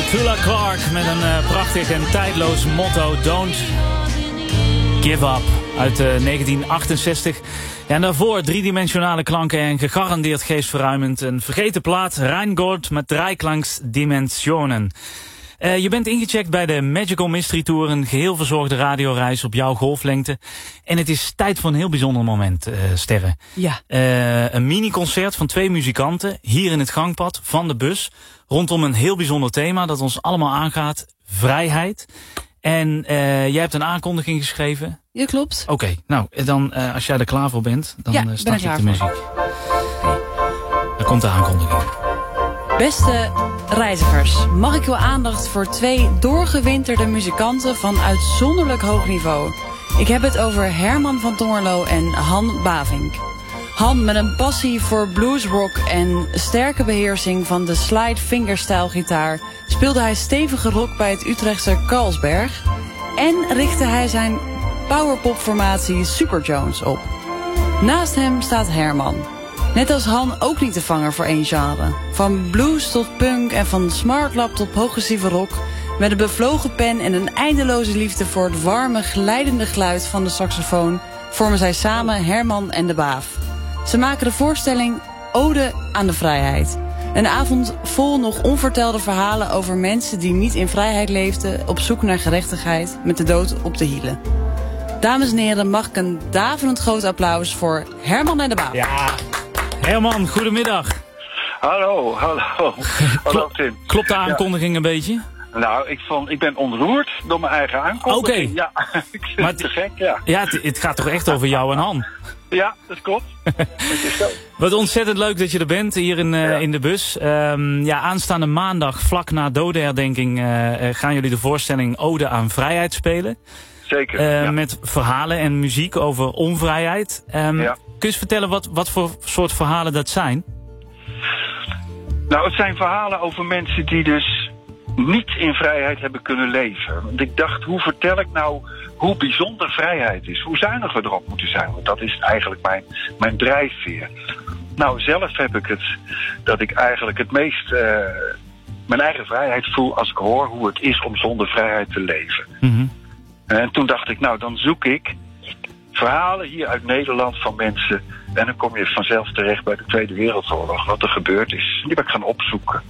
Petula Clark met een prachtig en tijdloos motto. Don't give up. Uit 1968. Ja, en daarvoor driedimensionale klanken en gegarandeerd geestverruimend. Een vergeten plaat, Reingord met Dreiklanksdimensionen. Je bent ingecheckt bij de Magical Mystery Tour, een geheel verzorgde radioreis op jouw golflengte. En het is tijd voor een heel bijzonder moment, Sterre. Ja. Een mini-concert van 2 muzikanten, hier in het gangpad van de bus, rondom een heel bijzonder thema dat ons allemaal aangaat, vrijheid. En jij hebt een aankondiging geschreven. Ja, klopt. Oké, nou, dan als jij er klaar voor bent, dan start je op de muziek. Daar komt de aankondiging. Beste reizigers, mag ik uw aandacht voor 2 doorgewinterde muzikanten van uitzonderlijk hoog niveau. Ik heb het over Herman van Tongerlo en Han Bavink. Han, met een passie voor bluesrock en sterke beheersing van de slide fingerstyle gitaar, speelde hij stevige rock bij het Utrechtse Carlsberg en richtte hij zijn powerpop-formatie Super Jones op. Naast hem staat Herman. Net als Han ook niet te vangen voor één genre. Van blues tot punk en van smartlap tot progressieve rock. Met een bevlogen pen en een eindeloze liefde voor het warme, glijdende geluid van de saxofoon vormen zij samen Herman en de Baaf. Ze maken de voorstelling Ode aan de Vrijheid. Een avond vol nog onvertelde verhalen over mensen die niet in vrijheid leefden, op zoek naar gerechtigheid, met de dood op de hielen. Dames en heren, mag ik een daverend groot applaus voor Herman en de Baaf. Ja, Herman, goedemiddag. Hallo. Hallo Tim. Klopt de aankondiging een beetje? Nou, ik ben ontroerd door mijn eigen aankondiging. Oké. Ja, ik vind het te gek, ja. Ja, het gaat toch echt over jou en Han? Ja, dat klopt. Het is zo. Wat ontzettend leuk dat je er bent, hier in de bus. Aanstaande maandag, vlak na dodenherdenking, gaan jullie de voorstelling Ode aan Vrijheid spelen. Zeker, Met verhalen en muziek over onvrijheid. Kun je eens vertellen wat voor soort verhalen dat zijn? Nou, het zijn verhalen over mensen die dus niet in vrijheid hebben kunnen leven. Want ik dacht, hoe vertel ik nou hoe bijzonder vrijheid is? Hoe zuinig we erop moeten zijn? Want dat is eigenlijk mijn drijfveer. Nou, zelf heb ik het dat ik eigenlijk het meest mijn eigen vrijheid voel als ik hoor hoe het is om zonder vrijheid te leven. Mm-hmm. En toen dacht ik, nou, dan zoek ik verhalen hier uit Nederland van mensen. En dan kom je vanzelf terecht bij de Tweede Wereldoorlog, wat er gebeurd is. Die ben ik gaan opzoeken.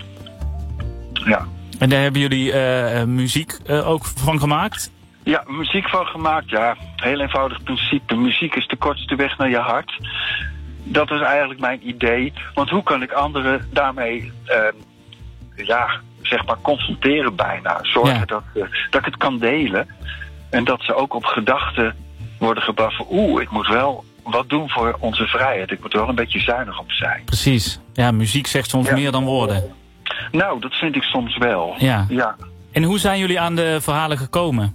Ja. En daar hebben jullie muziek ook van gemaakt? Ja, muziek van gemaakt, ja. Heel eenvoudig principe. Muziek is de kortste weg naar je hart. Dat is eigenlijk mijn idee. Want hoe kan ik anderen daarmee, zeg maar, confronteren bijna. Zorgen dat ik het kan delen. En dat ze ook op gedachten worden gebracht van, ik moet wel wat doen voor onze vrijheid. Ik moet er wel een beetje zuinig op zijn. Precies. Ja, muziek zegt soms meer dan woorden. Nou, dat vind ik soms wel. Ja. En hoe zijn jullie aan de verhalen gekomen?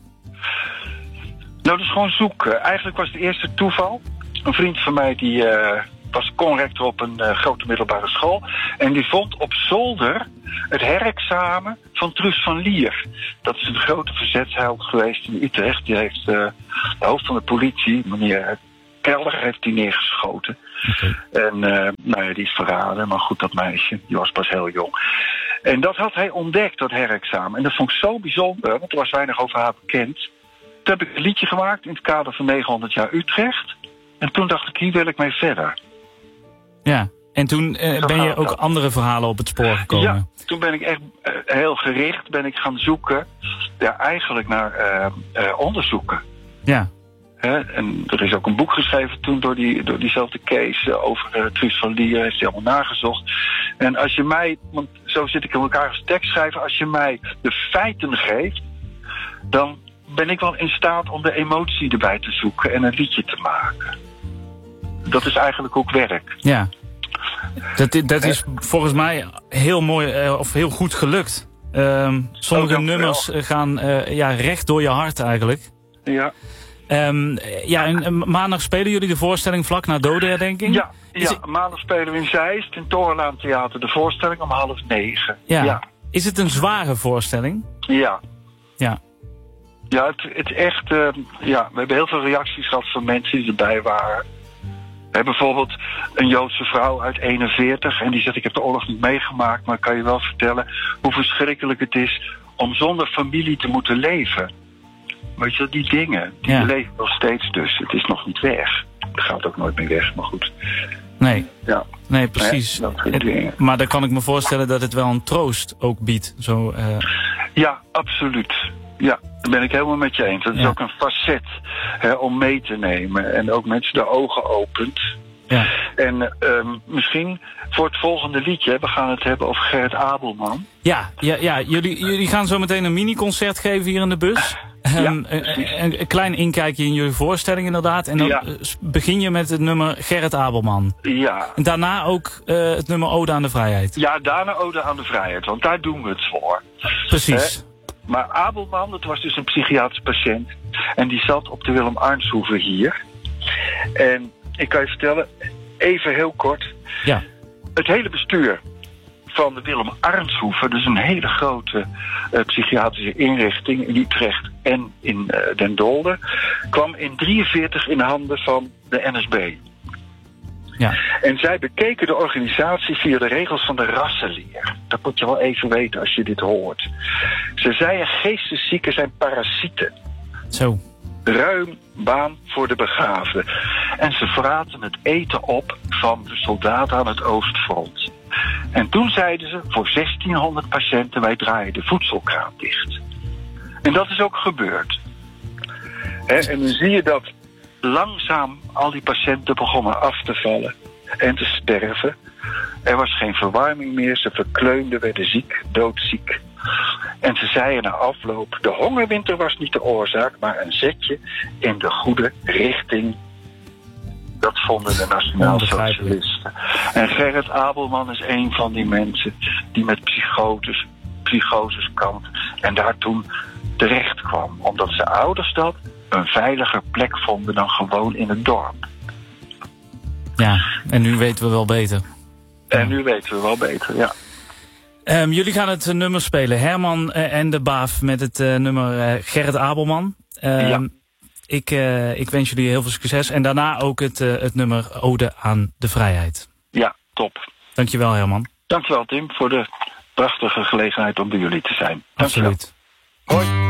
Nou, dat is gewoon zoeken. Eigenlijk was het eerste toeval. Een vriend van mij die was conrector op een grote middelbare school. En die vond op zolder het herexamen van Truus van Lier. Dat is een grote verzetsheld geweest in Utrecht. Die heeft de hoofd van de politie, meneer Kelder, heeft die neergeschoten. Okay. En die is verraden. Maar goed, dat meisje, die was pas heel jong. En dat had hij ontdekt, dat herexamen. En dat vond ik zo bijzonder, want er was weinig over haar bekend. Toen heb ik een liedje gemaakt in het kader van 900 jaar Utrecht. En toen dacht ik, hier wil ik mee verder. Ja, en toen ben je ook andere verhalen op het spoor gekomen. Ja, toen ben ik echt heel gericht gaan zoeken. Ja, eigenlijk naar onderzoeken. Ja. En er is ook een boek geschreven toen door diezelfde Kees over Truus van Lier. Heeft hij allemaal nagezocht. En als je mij, want zo zit ik in elkaar als tekstschrijver, als je mij de feiten geeft, dan ben ik wel in staat om de emotie erbij te zoeken en een liedje te maken. Dat is eigenlijk ook werk. Ja. Dat is volgens mij heel mooi of heel goed gelukt. Sommige nummers gaan recht door je hart eigenlijk. Ja. En maandag spelen jullie de voorstelling vlak na dodenherdenking? Ja, maandag spelen we in Zeist, in Torenlaan Theater, de voorstelling om 8:30. Ja. Is het een zware voorstelling? Ja. Ja. Ja, het echt, we hebben heel veel reacties gehad van mensen die erbij waren. Bijvoorbeeld een Joodse vrouw uit 41 en die zegt: ik heb de oorlog niet meegemaakt, maar ik kan je wel vertellen hoe verschrikkelijk het is om zonder familie te moeten leven. Weet je, die dingen, die leven nog steeds dus. Het is nog niet weg. Het gaat ook nooit meer weg, maar goed. Nee, ja. Nee, precies. Maar dan kan ik me voorstellen dat het wel een troost ook biedt. Zo, Ja, absoluut. Ja, daar ben ik helemaal met je eens. Dat is ook een facet om mee te nemen. En ook mensen de ogen opent. Ja. En misschien voor het volgende liedje, we gaan het hebben over Gerrit Abelman. Ja. Jullie gaan zo meteen een mini-concert geven hier in de bus. Een klein inkijkje in jullie voorstelling inderdaad. En dan begin je met het nummer Gerrit Abelman. Ja. En daarna ook het nummer Ode aan de Vrijheid. Ja, daarna Ode aan de Vrijheid, want daar doen we het voor. Precies. Maar Abelman, dat was dus een psychiatrisch patiënt. En die zat op de Willem Arnthoeve hier. En ik kan je vertellen, even heel kort. Ja. Het hele bestuur van de Willem Arnthoeve, dus een hele grote psychiatrische inrichting in Utrecht en in Den Dolder, kwam in 1943 in handen van de NSB. Ja. En zij bekeken de organisatie via de regels van de rassenleer. Dat moet je wel even weten als je dit hoort. Ze zeiden: geesteszieken zijn parasieten. Zo. Ruim baan voor de begaafden. En ze vraten het eten op van de soldaten aan het Oostfront. En toen zeiden ze: voor 1600 patiënten, wij draaien de voedselkraan dicht. En dat is ook gebeurd. En dan zie je dat langzaam al die patiënten begonnen af te vallen en te sterven. Er was geen verwarming meer, ze verkleumden, werden ziek, doodziek. En ze zeiden na afloop: de hongerwinter was niet de oorzaak, maar een zetje in de goede richting. Dat vonden de Nationaal Socialisten. En Gerrit Abelman is een van die mensen die met psychoses kampt en daar toen terecht kwam. Omdat zijn ouders dat een veiliger plek vonden dan gewoon in het dorp. Ja, en nu weten we wel beter. En nu weten we wel beter, ja. Jullie gaan het nummer spelen. Herman en de Baaf met het nummer Gerrit Abelman. Ik wens jullie heel veel succes. En daarna ook het nummer Ode aan de Vrijheid. Ja, top. Dankjewel, Herman. Dankjewel, Tim, voor de prachtige gelegenheid om bij jullie te zijn. Dankjewel. Absoluut. Hoi.